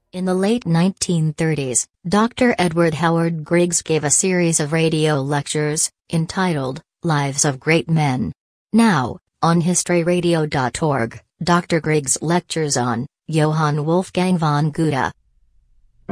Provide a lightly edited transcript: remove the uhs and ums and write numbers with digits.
In the late 1930s, Dr. Edward Howard Griggs gave a series of radio lectures, entitled, Lives of Great Men. Now, on historyradio.org, Dr. Griggs lectures on Johann Wolfgang von Goethe.